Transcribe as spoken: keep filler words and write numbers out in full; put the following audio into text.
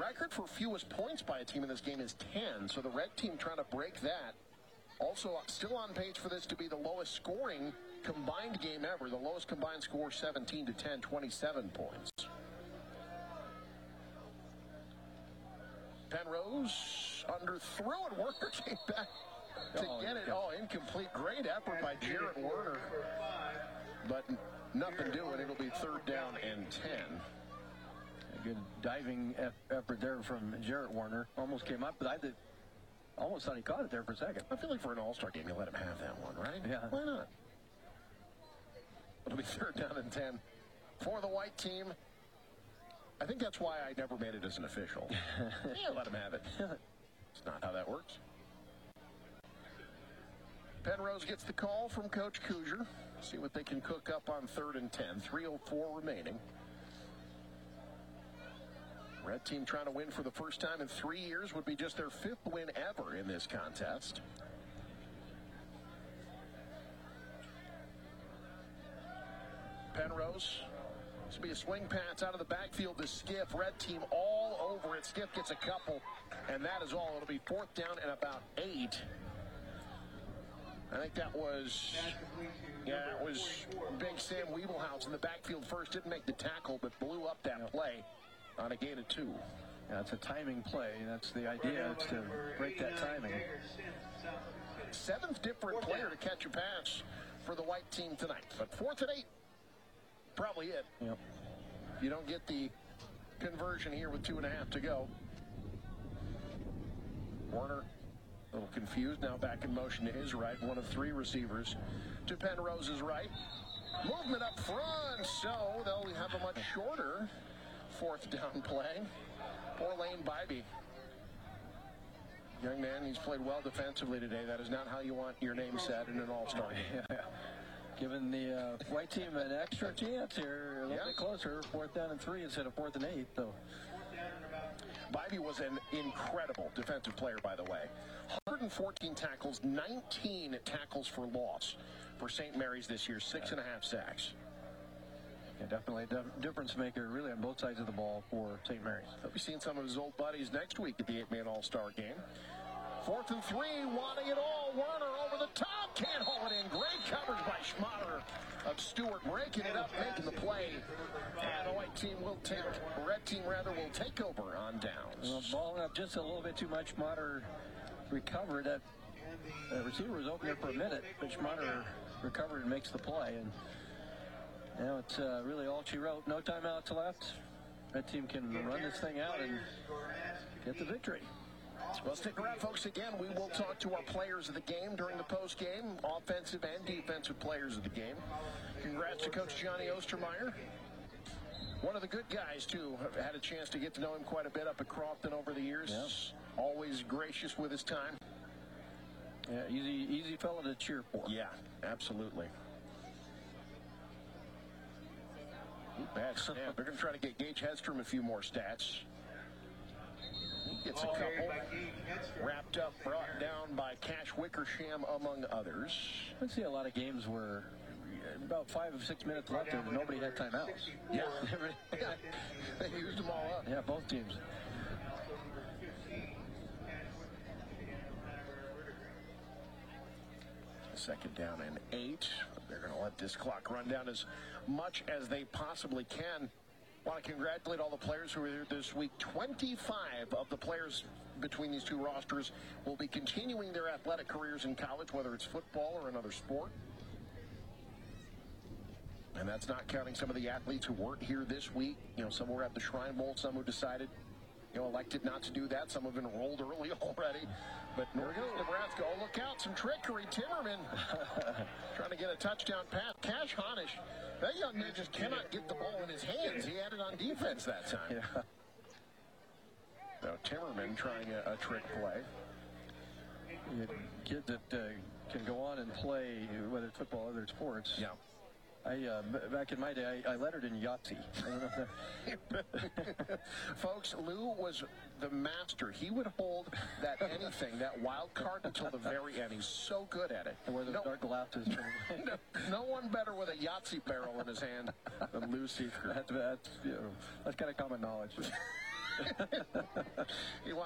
record for fewest points by a team in this game is ten, so the red team trying to break that. Also, still on pace for this to be the lowest scoring combined game ever. The lowest combined score, seventeen to ten, twenty-seven points. Penrose underthrew and Werner came back to oh, get it. Oh, incomplete. Great effort by Jarrett Werner. But nothing doing. It'll be third down and ten. A good diving effort there from Jarrett Werner. Almost came up, but I did. Almost thought he caught it there for a second. I feel like for an all-star game, you let him have that one, right? Yeah. Why not? It'll be third down and ten for the white team. I think that's why I never made it as an official. Yeah, let him have it. It's not how that works. Penrose gets the call from Coach Kujar. See what they can cook up on third and ten. three oh four remaining. Red team trying to win for the first time in three years. Would be just their fifth win ever in this contest. Penrose. This will be a swing pass out of the backfield to Skiff. Red team all over it. Skiff gets a couple, and that is all. It'll be fourth down and about eight. I think that was, yeah, it was Big Sam Wiebelhaus in the backfield first. Didn't make the tackle, but blew up that play on a gain of two. Yeah, it's a timing play. That's the idea. It's to break that timing. Seventh different player to catch a pass for the white team tonight. But fourth and eight, probably it. Yep. You don't get the conversion here with two and a half to go. Werner, a little confused, now back in motion to his right. One of three receivers to Penrose's right. Movement up front, so they'll have a much shorter fourth down play. Poor Lane Bybee. Young man, he's played well defensively today. That is not how you want your name said in an all-star game. Yeah. Giving the uh, white team an extra chance here, a little yeah. bit closer, fourth down and three instead of fourth and eight. So. Bybee was an incredible defensive player, by the way. one hundred fourteen tackles, nineteen tackles for loss for Saint Mary's this year, six and a half sacks. Yeah, definitely a difference maker, really, on both sides of the ball for Saint Mary's. He'll be seeing some of his old buddies next week at the eight-man All-Star game. Fourth and three, wanting it all. Werner over the top, can't hold it in. Great coverage by Schmatter of Stewart, breaking it up, making the play. And the white team will take, red team rather, will take over on downs. Well, balling up just a little bit too much. Schmatter recovered. That uh, receiver was open there for a minute, but Schmatter recovered and makes the play. And now it's uh, really all she wrote. No timeouts left. Red team can run this thing out and get the victory. Well, stick around, folks. Again, we will talk to our players of the game during the post-game, offensive and defensive players of the game. Congrats to Coach Johnny Ostermeyer. One of the good guys, too. I've had a chance to get to know him quite a bit up at Crofton over the years. Yep. Always gracious with his time. Yeah, easy, easy fella to cheer for. Yeah, absolutely. Bad snap. They're going to try to get Gage Hedstrom a few more stats. He gets a couple. Wrapped up, brought down by Cash Wickersham, among others. I see a lot of games where about five or six minutes left and nobody had timeouts. Yeah. They used them all up. Yeah, both teams. Second down and eight. They're going to let this clock run down as much as they possibly can. Want to congratulate all the players who are here this week. twenty-five of the players between these two rosters will be continuing their athletic careers in college, whether it's football or another sport. And that's not counting some of the athletes who weren't here this week. You know, some were at the Shrine Bowl, some who decided, you know, elected not to do that. Some have enrolled early already. But Northern Nebraska, oh, look out, some trickery. Timmerman trying to get a touchdown pass. Cash Honish, that young man just cannot get the ball in his hands. He had it on defense that time. Yeah. So Timmerman trying a, a trick play. You kids that uh, can go on and play, whether it's football or other sports. Yeah. I, uh, back in my day, I, I lettered in Yahtzee. I don't know if that... Folks, Lou was the master. He would hold that anything, that wild card, until the very end. He's so good at it. And wear those no, dark glasses. no, no one better with a Yahtzee barrel in his hand than Lou Seifert. That's, that's, you know, that's kind of common knowledge. He